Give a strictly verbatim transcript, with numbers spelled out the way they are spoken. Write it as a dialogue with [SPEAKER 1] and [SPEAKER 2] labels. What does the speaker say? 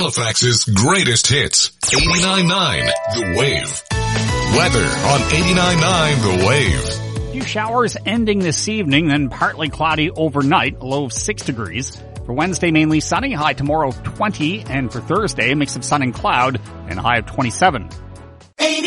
[SPEAKER 1] Halifax's greatest hits. eighty-nine point nine The Wave. Weather on eighty-nine point nine The Wave.
[SPEAKER 2] A few showers ending this evening, then partly cloudy overnight, a low of six degrees. For Wednesday, mainly sunny, high tomorrow twenty, and for Thursday, a mix of sun and cloud, and a high of twenty-seven.